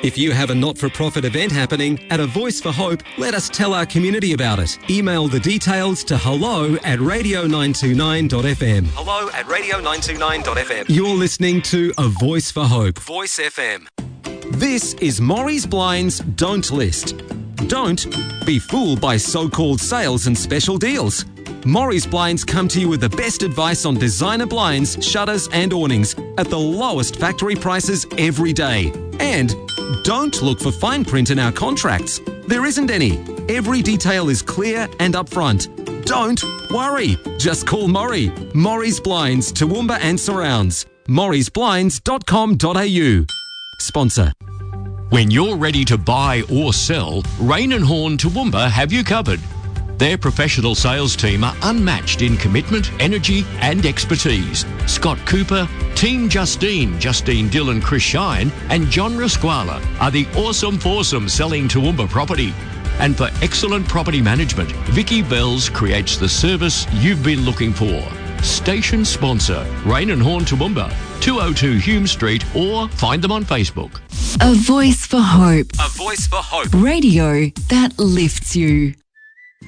If you have a not-for-profit event happening at A Voice for Hope, let us tell our community about it. Email the details to hello@radio929.fm. hello@radio929.fm. You're listening to A Voice for Hope. Voice FM. This is Maury's Blinds Don't List. Don't be fooled by so-called sales and special deals. Maury's Blinds come to you with the best advice on designer blinds, shutters and awnings at the lowest factory prices every day. And don't look for fine print in our contracts. There isn't any. Every detail is clear and upfront. Don't worry. Just call Maury. Maury's Blinds, Toowoomba and surrounds. maurysblinds.com.au. Sponsor. When you're ready to buy or sell, Rain and Horn Toowoomba have you covered. Their professional sales team are unmatched in commitment, energy and expertise. Scott Cooper, Team Justine Dill and Chris Shine and John Rasquala are the awesome foursome selling Toowoomba property. And for excellent property management, Vicky Bells creates the service you've been looking for. Station sponsor, Rain and Horn Toowoomba, 202 Hume Street, or find them on Facebook. A Voice for Hope. A Voice for Hope. Radio that lifts you.